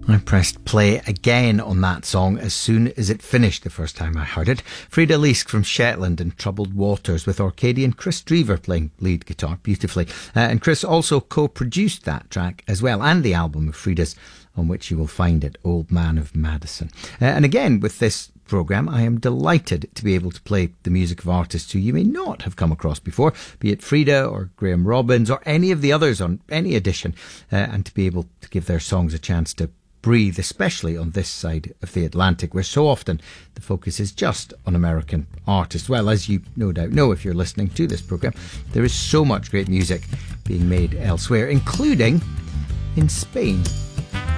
I pressed play again on that song as soon as it finished the first time I heard it. Frida Leask from Shetland and Troubled Waters, with Orcadian Chris Drever playing lead guitar beautifully. And Chris also co-produced that track as well, and the album of Frida's, on which you will find it, Old Man of Madison. And again, with this programme, I am delighted to be able to play the music of artists who you may not have come across before, be it Frida or Graham Robbins or any of the others on any edition, and to be able to give their songs a chance to breathe, especially on this side of the Atlantic, where so often the focus is just on American artists. Well, as you no doubt know if you're listening to this programme, there is so much great music being made elsewhere, including in Spain.